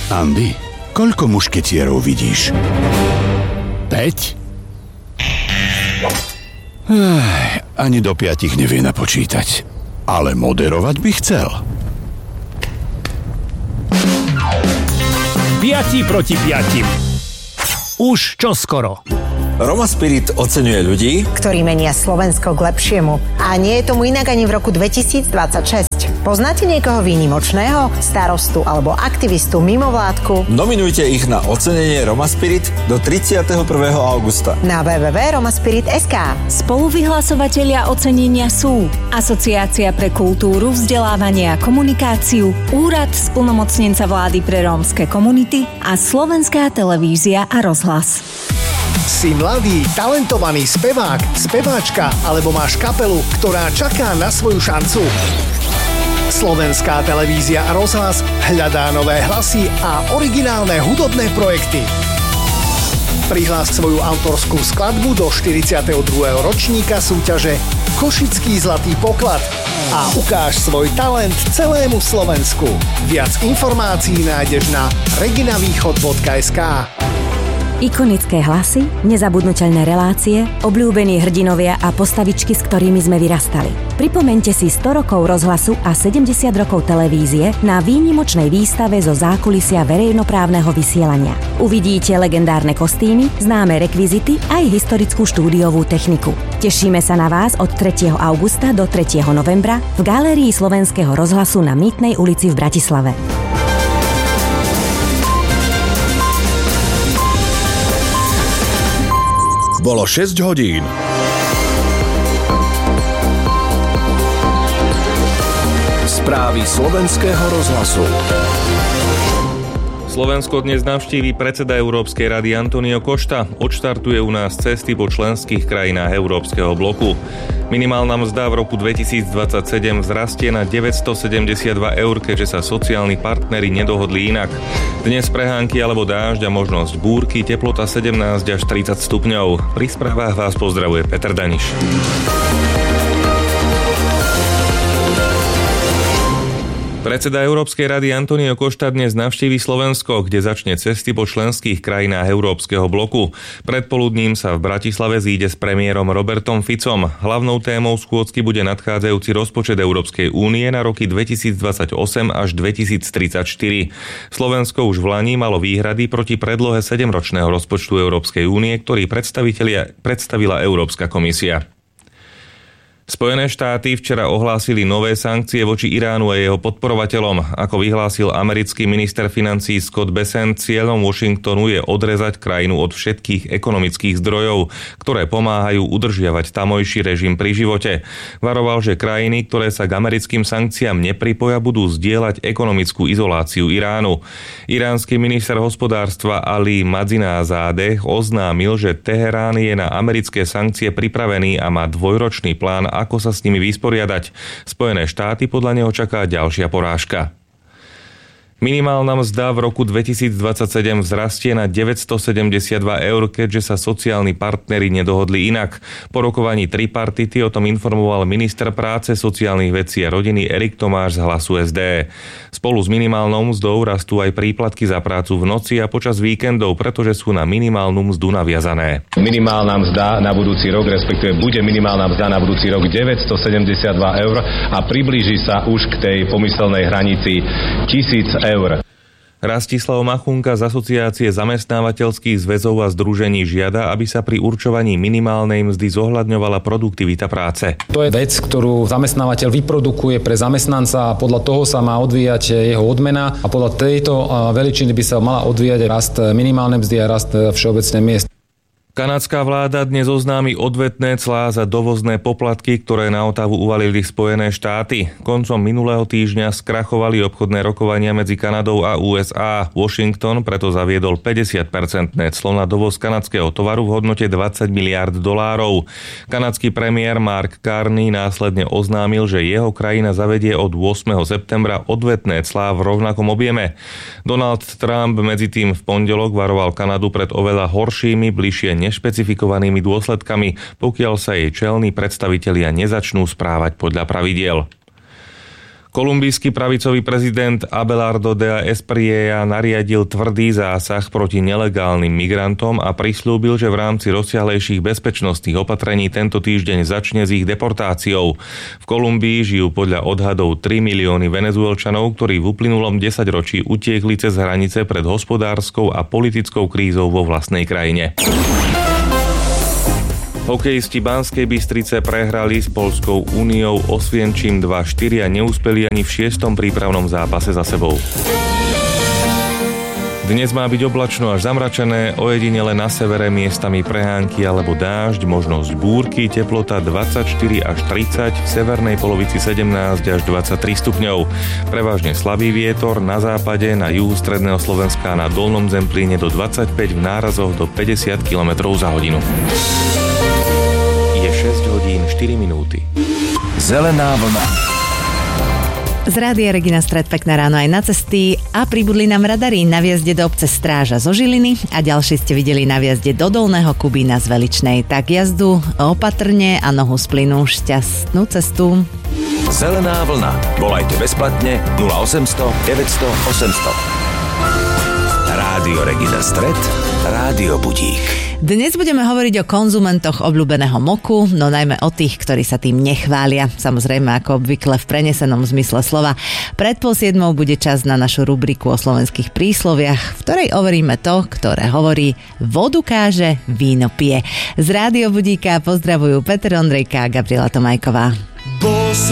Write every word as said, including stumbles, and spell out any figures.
Andy, koľko mušketierov vidíš? Päť? Ech, ani do piatich nevie napočítať. Ale moderovať by chcel. Piati proti piatim. Už čoskoro. Roma Spirit oceňuje ľudí, ktorí menia Slovensko k lepšiemu. A nie je tomu inak ani v roku dvetisícdvadsaťšesť. Poznáte niekoho výnimočného? Starostu alebo aktivistu mimovládku? Nominujte ich na ocenenie Roma Spirit do tridsiateho prvého augusta. Na w w w bodka romaspirit bodka es ká. Spoluvyhlasovatelia ocenenia sú Asociácia pre kultúru, vzdelávanie a komunikáciu, Úrad splnomocnenca vlády pre rómske komunity a Slovenská televízia a rozhlas. Si mladý, talentovaný spevák, speváčka alebo máš kapelu, ktorá čaká na svoju šancu? Slovenská televízia a rozhlas hľadá nové hlasy a originálne hudobné projekty. Prihlás svoju autorskú skladbu do štyridsiateho druhého ročníka súťaže Košický zlatý poklad a ukáž svoj talent celému Slovensku. Viac informácií nájdeš na reginavýchod bodka es ká. Ikonické hlasy, nezabudnuteľné relácie, obľúbení hrdinovia a postavičky, s ktorými sme vyrastali. Pripomeňte si sto rokov rozhlasu a sedemdesiat rokov televízie na výnimočnej výstave zo zákulisia verejnoprávneho vysielania. Uvidíte legendárne kostýmy, známe rekvizity aj historickú štúdiovú techniku. Tešíme sa na vás od tretieho augusta do tretieho novembra v Galérii Slovenského rozhlasu na Mýtnej ulici v Bratislave. Bolo šesť hodín. Správy Slovenského rozhlasu. Slovensko dnes navštíví predseda Európskej rady Antonio Costa. Odštartuje u nás cesty po členských krajinách Európskeho bloku. Minimálna mzda v roku dvetisícdvadsaťsedem vzrastie na deväťstosedemdesiatdva eur, keďže sa sociálni partneri nedohodli inak. Dnes prehánky alebo dážď a možnosť búrky, teplota sedemnásť až tridsať stupňov. Pri správach vás pozdravuje Peter Daniš. Predseda Európskej rady Antonio Costa dnes navštíví Slovensko, kde začne cesty po členských krajinách Európskeho bloku. Predpoludním sa v Bratislave zíde s premiérom Robertom Ficom. Hlavnou témou schôdzky bude nadchádzajúci rozpočet Európskej únie na roky dvetisícdvadsaťosem až dvetisíctridsaťštyri. Slovensko už v lani malo výhrady proti predlohe sedemročného rozpočtu Európskej únie, ktorý predstavitelia predstavila Európska komisia. Spojené štáty včera ohlásili nové sankcie voči Iránu a jeho podporovateľom. Ako vyhlásil americký minister financií Scott Bessent, cieľom Washingtonu je odrezať krajinu od všetkých ekonomických zdrojov, ktoré pomáhajú udržiavať tamojší režim pri živote. Varoval, že krajiny, ktoré sa k americkým sankciám nepripoja, budú zdieľať ekonomickú izoláciu Iránu. Iránsky minister hospodárstva Ali Madzinázadeh oznámil, že Teherán je na americké sankcie pripravený a má dvojročný plán, ako sa s nimi vysporiadať. Spojené štáty podľa neho čaká ďalšia porážka. Minimálna mzda v roku dvetisícdvadsaťsedem vzrastie na deväťstosedemdesiatdva eur, keďže sa sociálni partneri nedohodli inak. Po rokovaní tripartity o tom informoval minister práce, sociálnych vecí a rodiny Erik Tomáš z Hlasu es dé. Spolu s minimálnou mzdou rastú aj príplatky za prácu v noci a počas víkendov, pretože sú na minimálnu mzdu naviazané. Minimálna mzda na budúci rok, respektíve bude minimálna mzda na budúci rok deväťstosedemdesiatdva eur a priblíži sa už k tej pomyselnej hranici tisíc eur. Rastislav Machunka z Asociácie zamestnávateľských zväzov a združení žiada, aby sa pri určovaní minimálnej mzdy zohľadňovala produktivita práce. To je vec, ktorú zamestnávateľ vyprodukuje pre zamestnanca a podľa toho sa má odvíjať jeho odmena a podľa tejto veličiny by sa mala odvíjať rast minimálnej mzdy a rast všeobecnej miest. Kanadská vláda dnes oznámi odvetné clá za dovozné poplatky, ktoré na Ottawu uvalili Spojené štáty. Koncom minulého týždňa skrachovali obchodné rokovania medzi Kanadou a ú es á. Washington preto zaviedol päťdesiat percentné clo na dovoz kanadského tovaru v hodnote dvadsať miliárd dolárov. Kanadský premiér Mark Carney následne oznámil, že jeho krajina zavedie od ôsmeho septembra odvetné clá v rovnakom objeme. Donald Trump medzitým v pondelok varoval Kanadu pred oveľa horšími, bližšie nešpecifikovanými dôsledkami, pokiaľ sa jej čelní predstavitelia nezačnú správať podľa pravidiel. Kolumbijský pravicový prezident Abelardo de Espriella nariadil tvrdý zásah proti nelegálnym migrantom a prisľúbil, že v rámci rozsiahlejších bezpečnostných opatrení tento týždeň začne s ich deportáciou. V Kolumbii žijú podľa odhadov tri milióny Venezuelčanov, ktorí v uplynulom desaťročí utiekli cez hranice pred hospodárskou a politickou krízou vo vlastnej krajine. Hokejisti Banskej Bystrice prehrali s Poľskou úniou Osvienčim dva štyri a neúspeli ani v šiestom prípravnom zápase za sebou. Dnes má byť oblačno až zamračené, ojedinele na severe miestami prehánky alebo dážď, možnosť búrky, teplota dvadsaťštyri až tridsať, v severnej polovici sedemnásť až dvadsaťtri stupňov. Prevažne slabý vietor, na západe, na juhu stredného Slovenska a na Dolnom Zemplíne do dvadsaťpäť, v nárazoch do päťdesiat kilometrov za hodinu. Je šesť hodín štyri minúty. Zelená vlna. Z Rádia Regina Stred, pekné ráno aj na cesty a pribudli nám radary na vjazde do obce Stráža zo Žiliny a ďalší ste videli na vjazde do Dolného Kubína z Veličnej. Tak jazdu opatrne a nohu z plynu, šťastnú cestu. Zelená vlna. Volajte bezplatne nula osemsto deväťsto osemsto. Rádio Regina Stred, Rádio Budík. Dnes budeme hovoriť o konzumentoch obľúbeného moku, no najmä o tých, ktorí sa tým nechvália. Samozrejme, ako obvykle v prenesenom zmysle slova. Pred pol siedmou bude čas na našu rubriku o slovenských prísloviach, v ktorej overíme to, ktoré hovorí vodu káže, víno pije. Z Rádio Budíka pozdravujú Peter Ondrejka a Gabriela Tomajková.